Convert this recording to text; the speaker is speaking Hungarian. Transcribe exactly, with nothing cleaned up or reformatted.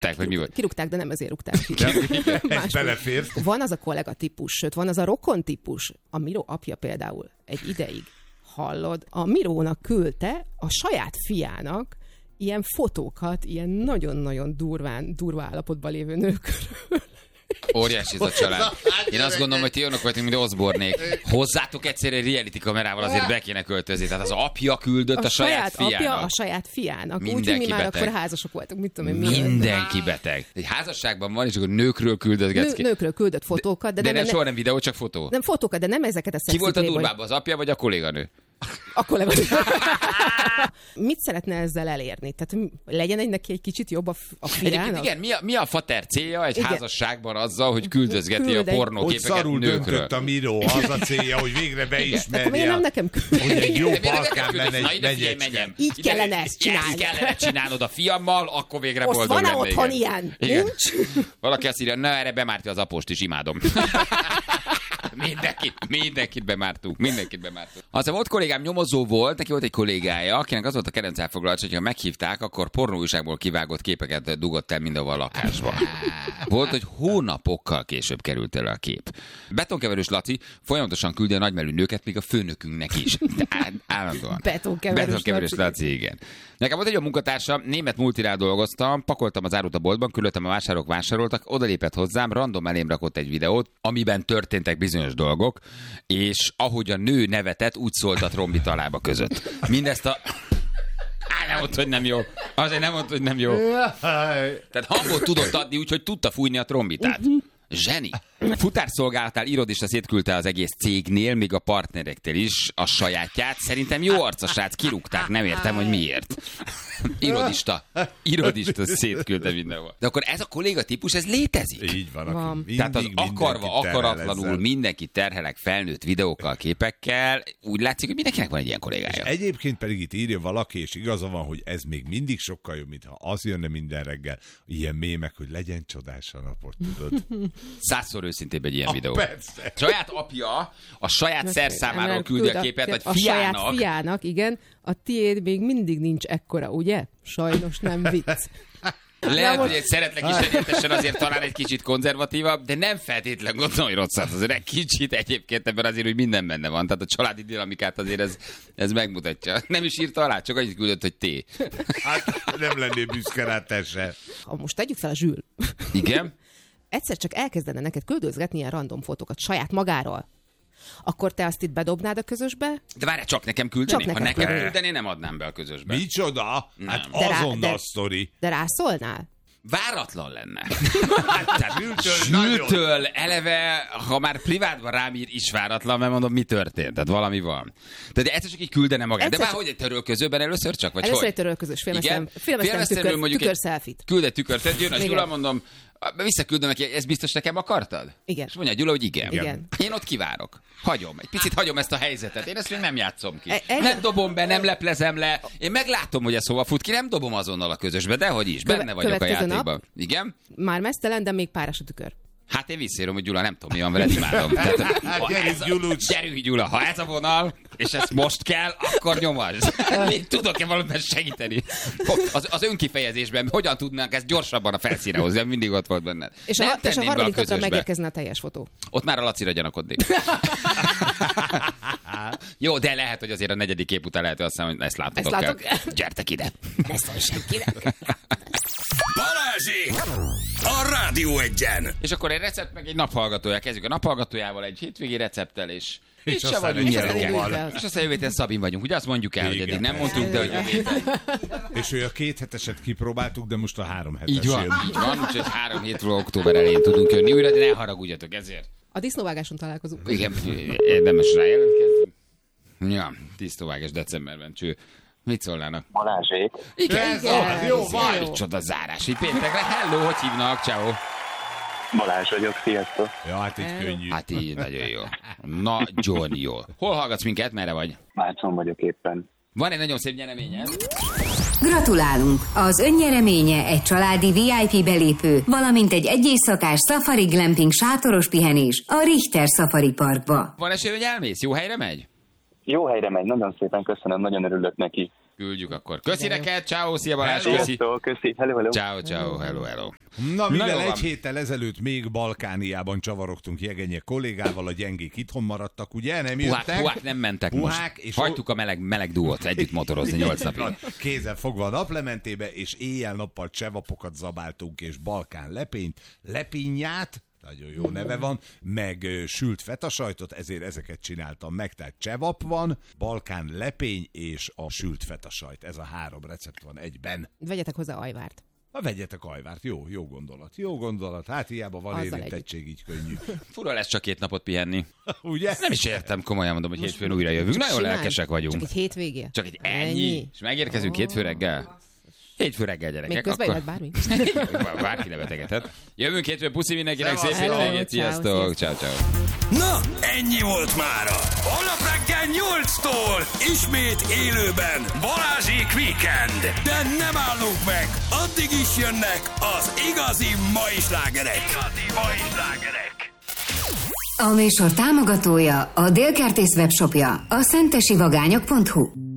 kirúgták, vagy mi volt? Kirúgták, de nem ezért rúgták ki. Ez belefér. Van az a kollega típus, sőt, van az a rokon típus. A Miró apja például egy ideig, hallod, a Mirónak küldte a saját fiának ilyen fotókat, ilyen nagyon-nagyon durván, durva állapotban lévő nőkről. Óriási ez a család. Én azt gondolom, hogy ti olyanok vagytok, mint Osbornék. Hozzátok egyszer egy reality kamerával azért be kéne költözni. Tehát az apja küldött a, a saját, saját fiának. Apja a saját fiának. Úgy, hogy mi már beteg. akkor házasok voltunk. Mit tudom én, mindenki beteg. Egy házasságban van, és akkor nőkről küldött. Nő, nőkről küldött fotókat. De, de nem, nem, nem soha nem videó, csak fotó. Nem fotókat, de nem ezeket a szexi. Ki volt a durvább, az apja vagy a kolléganő? A kolléganő. Mit szeretne ezzel elérni? Tehát legyen egy neki egy kicsit jobb a, a fiának? Igen, mi a, mi a fater célja egy igen. házasságban azzal, hogy küldözgeti Küld a pornóképeket szarul nőkről? Döntött a Miró, az a célja, hogy végre beismerje. Akkor miért nem nekem küld? Hogy egy jó balkán lenne egy megyecske. Így kellene ezt csinálni. Így kellene csinálnod a fiammal, akkor végre most boldog van-e lennék. otthon ilyen? Igen. Nincs? Valaki azt írja, na erre bemártja az apost is, imádom. Mindenkit, mindenkit bemártunk, mindenkit bemártunk. Aztán volt kollégám, nyomozó volt, neki volt egy kollégája, akinek az volt a kedvenc elfoglalás, hogyha meghívták, akkor pornóújságból kivágott képeket dugott el mindenhol a lakásba. Volt, hogy hónapokkal később került elő a kép. Betonkeverős Laci folyamatosan küldi a nagymelű nőket, még a főnökünknek is. Á, állandóan. Betonkeverős, Betonkeverős Laci. Laci, igen. Nekem volt egy olyan munkatársam, német multinál dolgoztam, pakoltam az árut a boltban, küldöttem a vásárok vásároltak, odalépett hozzám, random elém rakott egy videót, amiben történtek bizonyos dolgok, és ahogy a nő nevetett, úgy szólt a trombit a lába között. Mindezt a... Á, nem mondta, hogy nem jó. Azért nem mondta, hogy nem jó. Tehát hangot tudott adni, úgyhogy tudta fújni a trombitát. Zseni. Futárszolgálatál irodista szétküldte az egész cégnél, még a partnerektől is a sajátját. Szerintem jó arc a srác, kirúgták, nem értem, hogy miért. Irodista. Irodista szétküldte mindenhol. De akkor ez a kolléga típus, ez létezik? Így van. van. Mindig, Tehát az akarva, akaratlanul mindenki terhelek felnőtt videókkal, képekkel. Úgy látszik, hogy mindenkinek van egy ilyen kollégája. Egyébként pedig itt írja valaki, és igaza van, hogy ez még mindig sokkal jobb, mintha az jönne minden reggel, ilyen mémek, hogy legyen csodás a napot, tudod. Százszor őszintébb egy ilyen Ah, videó. persze. Saját apja a saját szerszámáról küldi a képet, vagy a fiának. saját fiának, igen. A tiéd még mindig nincs ekkora, ugye? Sajnos nem vicc. Lehet, most... hogy egy szeretlek is egyetesen azért talán egy kicsit konzervatívabb, de nem feltétlen gondolom, hogy rosszat. Azért egy kicsit egyébként ebben azért, hogy minden benne van. Tehát a családi dinamikát azért ez, ez megmutatja. Nem is írta alá, csak annyit küldött, hogy té. Hát nem lennél büszke rá, te se. Ha most tegyük fel a Zsül. Igen? Egyszer csak elkezdene neked küldözgetni ilyen random fotókat saját magáról, akkor te azt itt bedobnád a közösbe? De várjál, csak nekem küldeni? Csak ha nekem nekem küldeni. küldeni, nem adnám be a közösbe. Micsoda? Nem. Hát De rá- azonnal de- sztori. De rászólnál? Váratlan lenne. Tehát Zsültől nagyon. Zsültől eleve, ha már privátban rám ír, is váratlan, mert mondom, mi történt. Tehát valami van. Tehát egyszer csak így küldene magát. Egyszer De már csak- hogy egy törölközőben először csak? Vagy Először hogy? egy törölközős filmesztem, Igen? filmesztem Filmesztelenül tükör, mondjuk tükör egy- selfie-t. Küld egy tükört, tehát jön a Igen. Gyula, mondom, visszaküldöm neki, ez biztos nekem akartad? Igen. És mondja a Gyula, hogy igen. Igen. Én ott kivárok. Hagyom. Egy picit hagyom ezt a helyzetet. Én ezt még nem játszom ki. E- e- Nem dobom be, nem leplezem le. Én meglátom, hogy ez hova fut ki, nem dobom azonnal a közösbe, de hogy is. Benne Köve- vagyok a következő játékban. nap. Igen? Már mesztelen, de még páros a tükör. Hát én visszaírom, hogy Gyula, nem tudom, mi van veled, imádom. Tehát, ha Gyerünk, ez a- Gyulucs. Gyerünk, Gyula, ha ez a vonal, és ez most kell, akkor nyomasd. Én tudok-e valamiben segíteni? Az, az önkifejezésben hogyan tudnánk ezt gyorsabban a felszínre hozni, mindig ott volt benned. És Nem a, és a tenném be harmadik napra közösbe. megérkezne a teljes fotó. Ott már a Lacira gyanakodnék. Jó, de lehet, hogy azért a negyedik kép után lehet, hogy azt mondom, hogy ezt látok. Ezt látok? Gyertek ide. Ne szólj senkinek. Balázsék! A Rádió Egyen! És akkor egy recept, meg egy naphallgatója. Kezdjük a naphallgatójával, egy hétvégi recepttel, és És itt se aztán vagyunk egy gyerekek. szóval. És aztán jövő héten Szabin vagyunk. Ugye azt mondjuk el, hogy Igen. eddig nem mondtuk, de hogy jövő héten. És ő a két heteset kipróbáltuk, de most a három hetes Így van, jön. így van, úgyhogy három hétről október elején tudunk jönni újra, de ne haragudjatok ezért. A disznóvágáson találkozunk. Igen, érdemes rá jelentkezni. Ja, tisztóvágás decemberben, cső. Mit szólnának? Balázsék. Igen, Ez az, jó vagy! Micsoda zárás, így péntekre. Hello, hogy hívnak? Ciao. Balázs vagyok, sziasztok. Ja, hát így könnyű. Hát így, nagyon jó. Nagyon jó. Hol hallgatsz minket? Merre vagy? Márton vagyok éppen. Van egy nagyon szép nyereményed. Gratulálunk! Az önnyereménye egy családi vé i pé belépő, valamint egy egyészakás Safari Glamping sátoros pihenés a Richter Safari Parkba. Van esély, hogy elmész? Jó helyre megy? Jó helyre megy, nagyon szépen köszönöm, nagyon örülök neki. Küldjük akkor. Köszi neked, ciao, szia Balázs, köszi. Sziasztok, köszi, hello, hello. Ciao, ciao, hello, hello. Na, mivel jó egy van. héttel ezelőtt még Balkániában csavarogtunk Jegenye kollégával, a gyengék itthon maradtak, ugye? Nem Puhák, jöttek? puhák nem mentek Puhák, most. és Hagytuk a meleg, meleg duót együtt motorozni nyolc napig. Kézzel fogva a naplementébe, és éjjel-nappal csevapokat zabáltunk, és Balkán lepényt, lepinnyát, nagyon jó neve van, meg ö, sült fetasajtot, ezért ezeket csináltam meg, tehát csevap van, Balkán lepény és a sült fetasajt. Ez a három recept van egyben. Vegyetek hozzá ajvárt. Na, vegyetek ajvárt, jó, jó gondolat, jó gondolat, hát hiába van Azzal érintettség, így könnyű. Fura lesz csak két napot pihenni. Ugye? Nem is értem, komolyan mondom, hogy hétfőn újra jövünk. Nagyon Simán. lelkesek vagyunk. Csak egy hétvégé? Csak egy ennyi. És megérkezünk hétfő reggel. Hétfő reggel, gyerekek. Még közben akkor... jöhet bármi? Bárki nevetegethet. Jövünk hétfő, puszi mindenkinek, szép Hello, hétvégét, ciao, sziasztok, ciao, ciao. Na, ennyi volt mára. Holnap reggel nyolctól ismét élőben Balázsék Weekend. De nem állunk meg, addig is jönnek az igazi mai slágerek. Igazi mai slágerek. A műsor támogatója a Délkertész webshopja, a szentesivagányok pont hu.